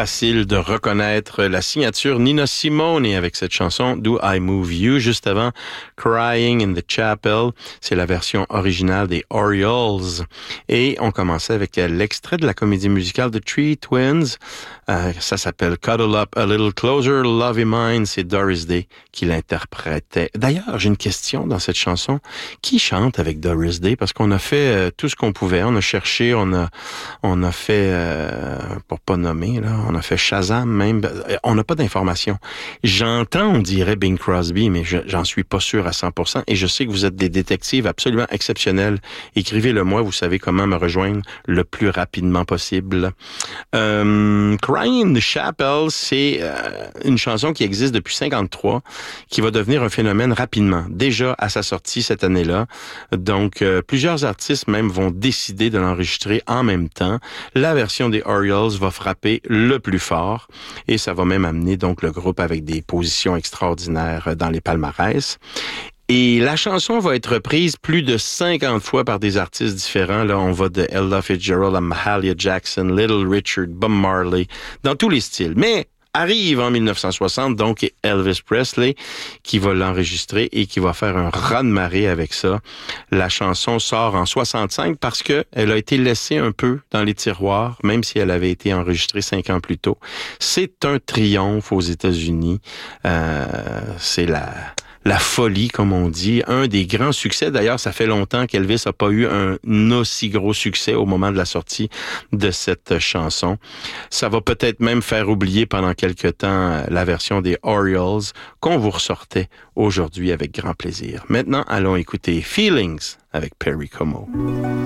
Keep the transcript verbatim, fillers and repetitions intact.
facile de reconnaître la signature Nina Simone avec cette chanson Do I Move You. Juste avant, Crying in the Chapel, c'est la version originale des Orioles. Et on commençait avec l'extrait de la comédie musicale The Three Twins. Euh, ça s'appelle Cuddle Up a Little Closer, Lovey Mine. C'est Doris Day qui l'interprétait. D'ailleurs, j'ai une question dans cette chanson. Qui chante avec Doris Day? Parce qu'on a fait euh, tout ce qu'on pouvait. On a cherché, on a, on a fait, euh, pour pas nommer, là, on a fait Shazam même. On n'a pas d'informations. J'entends, on dirait Bing Crosby, mais je, j'en suis pas sûr à cent pour cent. Et je sais que vous êtes des détectives absolument exceptionnels. Écrivez-le moi, vous savez comment me rejoindre le plus rapidement possible. Euh, Crying in the Chapel, c'est euh, une chanson qui existe depuis cinquante-trois, qui va devenir un phénomène rapidement, déjà à sa sortie cette année-là. Donc, euh, plusieurs artistes même vont décider de l'enregistrer en même temps. La version des Orioles va frapper le plus fort et ça va même amener donc le groupe avec des positions extraordinaires dans les palmarès. Et la chanson va être reprise plus de cinquante fois par des artistes différents. Là, on va de Ella Fitzgerald à Mahalia Jackson, Little Richard, Bob Marley, dans tous les styles. Mais arrive en dix-neuf cent soixante, donc Elvis Presley, qui va l'enregistrer et qui va faire un raz-de-marée avec ça. La chanson sort en soixante-cinq parce que elle a été laissée un peu dans les tiroirs, même si elle avait été enregistrée cinq ans plus tôt. C'est un triomphe aux États-Unis. Euh, c'est la... La folie, comme on dit, un des grands succès. D'ailleurs, ça fait longtemps qu'Elvis n'a pas eu un aussi gros succès au moment de la sortie de cette chanson. Ça va peut-être même faire oublier pendant quelque temps la version des Orioles qu'on vous ressortait aujourd'hui avec grand plaisir. Maintenant, allons écouter Feelings avec Perry Como.